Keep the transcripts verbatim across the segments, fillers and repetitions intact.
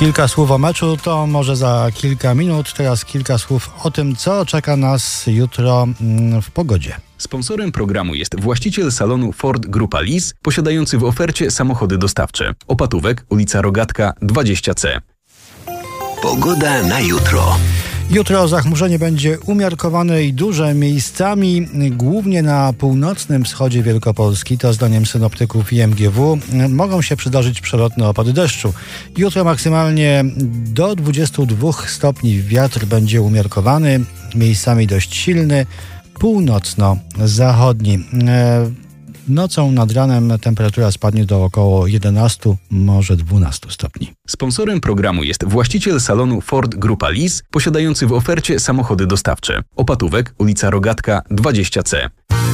Kilka słów o meczu to może za kilka minut. Teraz kilka słów o tym, co czeka nas jutro w pogodzie. Sponsorem programu jest właściciel salonu Ford Grupa Lis, posiadający w ofercie samochody dostawcze. Opatówek, ulica Rogatka dwadzieścia C. Pogoda na jutro. Jutro zachmurzenie będzie umiarkowane i duże, miejscami głównie na północnym wschodzie Wielkopolski. To zdaniem synoptyków i M G W mogą się przydarzyć przelotne opady deszczu. Jutro maksymalnie do dwudziestu dwóch stopni, wiatr będzie umiarkowany, miejscami dość silny, północno-zachodni. Nocą nad ranem temperatura spadnie do około jedenastu, może dwunastu stopni. Sponsorem programu jest właściciel salonu Ford Grupa Lis, posiadający w ofercie samochody dostawcze. Opatówek, ulica Rogatka dwadzieścia C.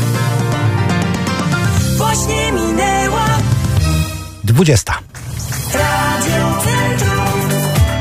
Właśnie minęła dwudziesta. Radio Centrum.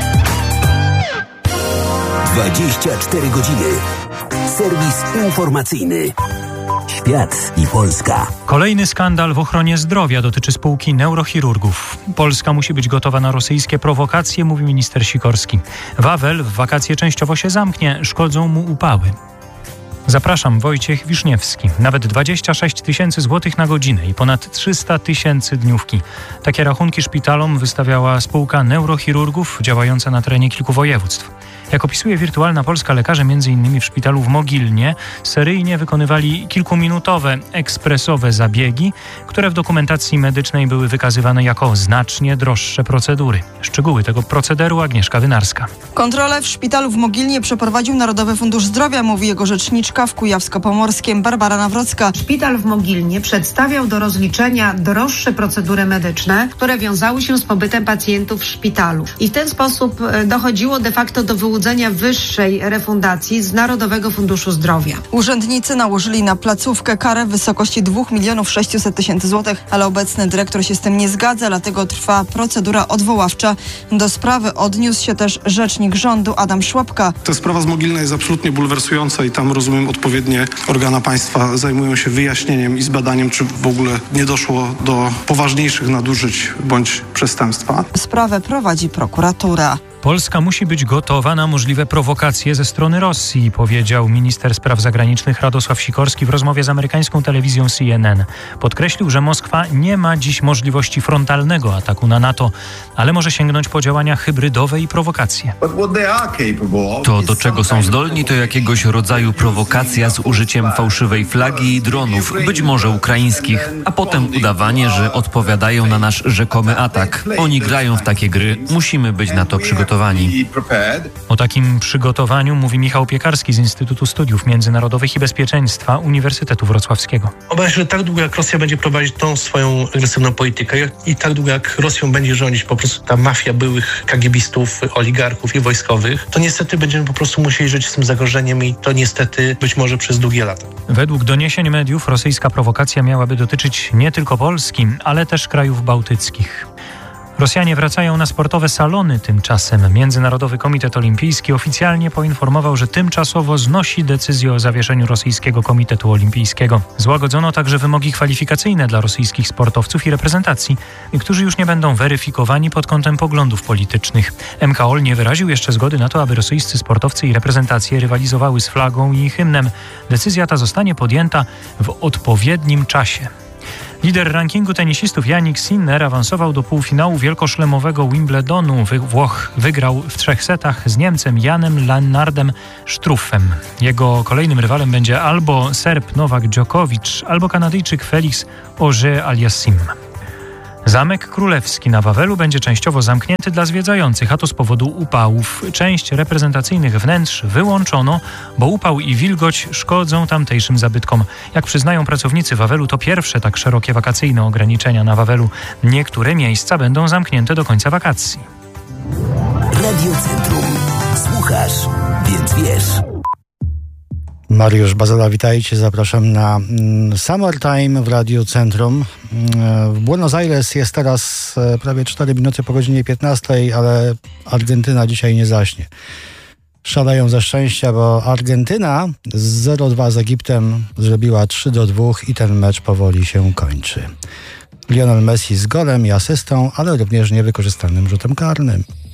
dwadzieścia cztery godziny. Serwis informacyjny. Świat i Polska. Kolejny skandal w ochronie zdrowia dotyczy spółki neurochirurgów. Polska musi być gotowa na rosyjskie prowokacje, mówi minister Sikorski. Wawel w wakacje częściowo się zamknie, szkodzą mu upały. Zapraszam, Wojciech Wiszniewski. Nawet dwadzieścia sześć tysięcy złotych na godzinę i ponad trzysta tysięcy dniówki. Takie rachunki szpitalom wystawiała spółka neurochirurgów działająca na terenie kilku województw. Jak opisuje Wirtualna Polska, lekarze m.in. w szpitalu w Mogilnie seryjnie wykonywali kilkuminutowe, ekspresowe zabiegi, które w dokumentacji medycznej były wykazywane jako znacznie droższe procedury. Szczegóły tego procederu Agnieszka Wynarska. Kontrolę w szpitalu w Mogilnie przeprowadził Narodowy Fundusz Zdrowia, mówi jego rzeczniczka w Kujawsko-Pomorskiem Barbara Nawrocka. Szpital w Mogilnie przedstawiał do rozliczenia droższe procedury medyczne, które wiązały się z pobytem pacjentów w szpitalu. I w ten sposób dochodziło de facto do wyłudzenia wyższej refundacji z Narodowego Funduszu Zdrowia. Urzędnicy nałożyli na placówkę karę w wysokości dwa miliony sześćset tysięcy złotych, ale obecny dyrektor się z tym nie zgadza, dlatego trwa procedura odwoławcza. Do sprawy odniósł się też rzecznik rządu Adam Szłapka. Ta sprawa z Mogilna jest absolutnie bulwersująca i tam, rozumiem, odpowiednie organa państwa zajmują się wyjaśnieniem i zbadaniem, czy w ogóle nie doszło do poważniejszych nadużyć bądź przestępstwa. Sprawę prowadzi prokuratura. Polska musi być gotowa na możliwe prowokacje ze strony Rosji, powiedział minister spraw zagranicznych Radosław Sikorski w rozmowie z amerykańską telewizją C N N. Podkreślił, że Moskwa nie ma dziś możliwości frontalnego ataku na NATO, ale może sięgnąć po działania hybrydowe i prowokacje. To, do czego są zdolni, to jakiegoś rodzaju prowokacja z użyciem fałszywej flagi i dronów, być może ukraińskich, a potem udawanie, że odpowiadają na nasz rzekomy atak. Oni grają w takie gry, musimy być na to przygotowani. O takim przygotowaniu mówi Michał Piekarski z Instytutu Studiów Międzynarodowych i Bezpieczeństwa Uniwersytetu Wrocławskiego. Obawiam się, że tak długo jak Rosja będzie prowadzić tą swoją agresywną politykę i tak długo jak Rosją będzie rządzić po prostu ta mafia byłych kagibistów, oligarchów i wojskowych, to niestety będziemy po prostu musieli żyć z tym zagrożeniem i to niestety być może przez długie lata. Według doniesień mediów rosyjska prowokacja miałaby dotyczyć nie tylko Polski, ale też krajów bałtyckich. Rosjanie wracają na sportowe salony tymczasem. Międzynarodowy Komitet Olimpijski oficjalnie poinformował, że tymczasowo znosi decyzję o zawieszeniu Rosyjskiego Komitetu Olimpijskiego. Złagodzono także wymogi kwalifikacyjne dla rosyjskich sportowców i reprezentacji, którzy już nie będą weryfikowani pod kątem poglądów politycznych. M K O L nie wyraził jeszcze zgody na to, aby rosyjscy sportowcy i reprezentacje rywalizowały z flagą i hymnem. Decyzja ta zostanie podjęta w odpowiednim czasie. Lider rankingu tenisistów Jannik Sinner awansował do półfinału wielkoszlemowego Wimbledonu. Włoch wygrał w trzech setach z Niemcem Janem Lennardem Struffem. Jego kolejnym rywalem będzie albo Serb Nowak Djokovic, albo Kanadyjczyk Felix Auger-Aliassime. Zamek Królewski na Wawelu będzie częściowo zamknięty dla zwiedzających, a to z powodu upałów. Część reprezentacyjnych wnętrz wyłączono, bo upał i wilgoć szkodzą tamtejszym zabytkom. Jak przyznają pracownicy Wawelu, to pierwsze tak szerokie wakacyjne ograniczenia na Wawelu. Niektóre miejsca będą zamknięte do końca wakacji. Radio Centrum. Słuchasz, więc wiesz. Mariusz Bazala, witajcie. Zapraszam na mm, Summertime w Radiu Centrum. W Buenos Aires jest teraz prawie cztery minuty po godzinie piętnastej, ale Argentyna dzisiaj nie zaśnie. Szaleją ze szczęścia, bo Argentyna z zero dwa z Egiptem zrobiła trzy do dwóch i ten mecz powoli się kończy. Lionel Messi z golem i asystą, ale również niewykorzystanym rzutem karnym.